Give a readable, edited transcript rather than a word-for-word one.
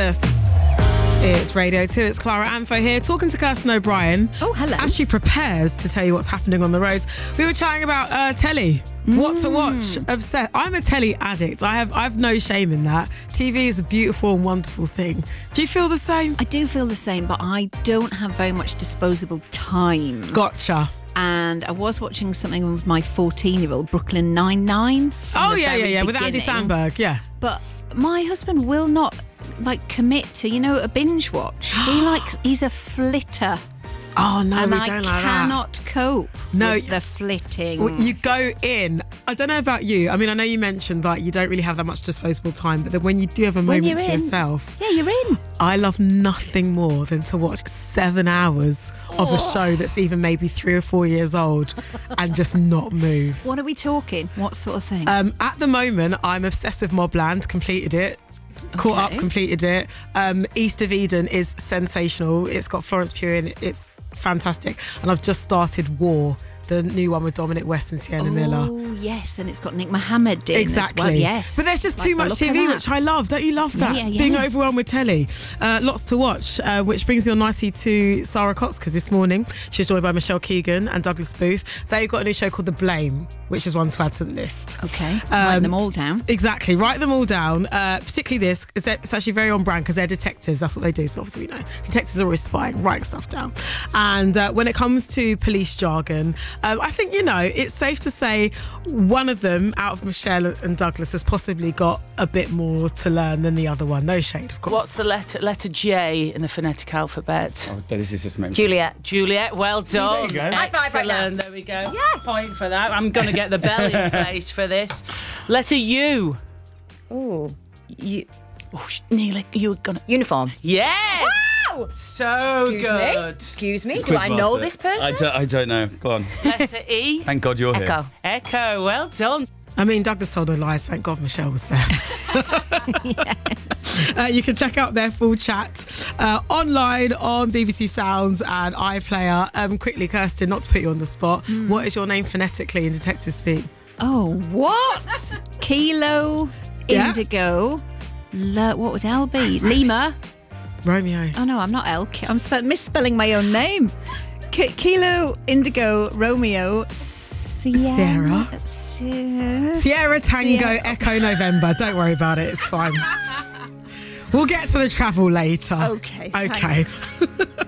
Fabulous. It's Radio 2, it's Clara Anfo here, talking to Kirsten O'Brien. Oh, hello. As she prepares to tell you what's happening on the roads. We were chatting about telly, what to watch. Obsessed. I'm a telly addict. I have no shame in that. TV is a beautiful and wonderful thing. Do you feel the same? I do feel the same, but I don't have very much disposable time. Gotcha. And I was watching something with my 14-year-old, Brooklyn Nine-Nine. Oh, yeah, with Andy Samberg, yeah. But my husband will not, commit to, a binge watch. He's a flitter. Oh, no, and we don't like that. I cannot cope with the flitting. Well, you go in. I don't know about you. I mean, I know you mentioned that you don't really have that much disposable time, but then when you do have a moment to yourself. Yeah, you're in. I love nothing more than to watch 7 hours of a show that's even maybe 3 or 4 years old and just not move. What are we talking? What sort of thing? At the moment, I'm obsessed with Mobland, completed it. Caught up, completed it. East of Eden is sensational. It's got Florence Pugh in it. It's fantastic. And I've just started War, the new one with Dominic West and Sienna Miller. Oh, yes, and it's got Nick Mohammed in exactly. as well, yes. But there's just too much TV, which I love. Don't you love that? Yeah. Being overwhelmed with telly. Lots to watch, which brings me on nicely to Sarah Cox, because this morning she was joined by Michelle Keegan and Douglas Booth. They've got a new show called The Blame, which is one to add to the list. Okay, write them all down. Exactly, write them all down. Particularly this, it's actually very on brand because they're detectives. That's what they do. So obviously we know detectives are always spying, writing stuff down. And when it comes to police jargon, I think, it's safe to say one of them, out of Michelle and Douglas, has possibly got a bit more to learn than the other one. No shade, of course. What's the letter J in the phonetic alphabet? Oh, this is just amazing. Juliet, well done. There you go. High five right now. There we go. Yes. Point for that. I'm going to get the bell in place for this. Letter U. Oh, Neil, you were going to... uniform. Yes! Wow! So good. Excuse me. Do I know this person? I don't know. Go on. Letter E. Thank God you're here. Echo, well done. I mean, Douglas told her lies. Thank God Michelle was there. Yes. You can check out their full chat online on BBC Sounds and iPlayer. Quickly, Kirsten, not to put you on the spot, what is your name phonetically in detective speak? Oh, what? Kilo, Indigo, what would L be? Lima. Romeo. Oh, no, I'm not L. I'm misspelling my own name. Kilo, Indigo, Romeo, Sierra. Sierra Tango Echo November. Don't worry about it. It's fine. We'll get to the travel later. Okay. Thanks.